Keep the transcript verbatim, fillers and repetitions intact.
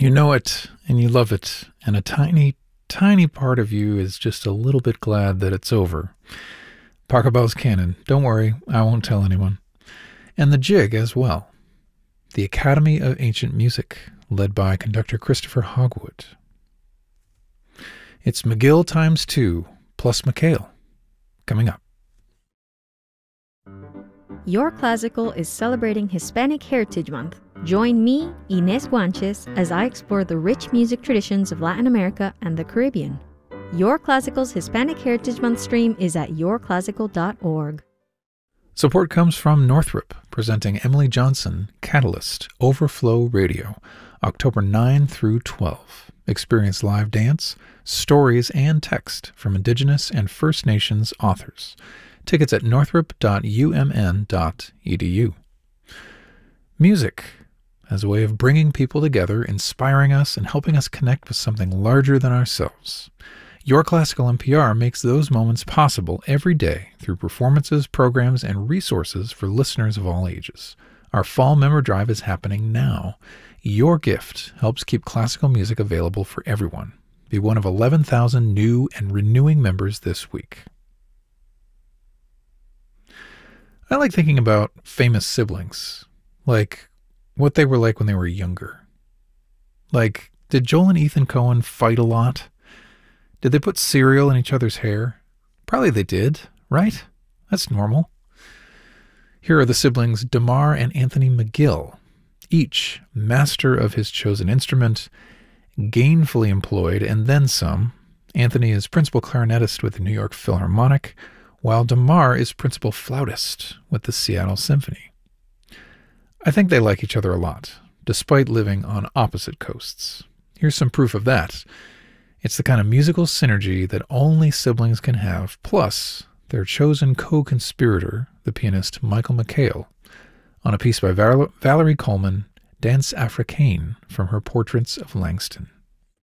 You know it, and you love it, and a tiny, tiny part of you is just a little bit glad that it's over. Pachelbel's Canon, don't worry, I won't tell anyone. And the Jig as well. The Academy of Ancient Music, led by conductor Christopher Hogwood. It's McGill times two, plus McHale, coming up. Your Classical is celebrating Hispanic Heritage Month. Join me, Inés Guanches, as I explore the rich music traditions of Latin America and the Caribbean. Your Classical's Hispanic Heritage Month stream is at your classical dot org. Support comes from Northrop, presenting Emily Johnson, Catalyst, Overflow Radio, October ninth through twelfth. Experience live dance, stories, and text from Indigenous and First Nations authors. Tickets at northrop dot u m n dot e d u. Music as a way of bringing people together, inspiring us, and helping us connect with something larger than ourselves. Your Classical N P R makes those moments possible every day through performances, programs, and resources for listeners of all ages. Our Fall Member Drive is happening now. Your gift helps keep classical music available for everyone. Be one of eleven thousand new and renewing members this week. I like thinking about famous siblings, like what they were like when they were younger. Like, did Joel and Ethan Coen fight a lot? Did they put cereal in each other's hair? Probably they did, right? That's normal. Here are the siblings Damar and Anthony McGill, each master of his chosen instrument, gainfully employed, and then some. Anthony is principal clarinetist with the New York Philharmonic, while Damar is principal flautist with the Seattle Symphony. I think they like each other a lot, despite living on opposite coasts. Here's some proof of that. It's the kind of musical synergy that only siblings can have, plus their chosen co-conspirator, the pianist Michael McHale, on a piece by Val- Valerie Coleman, Danse Africaine, from her Portraits of Langston.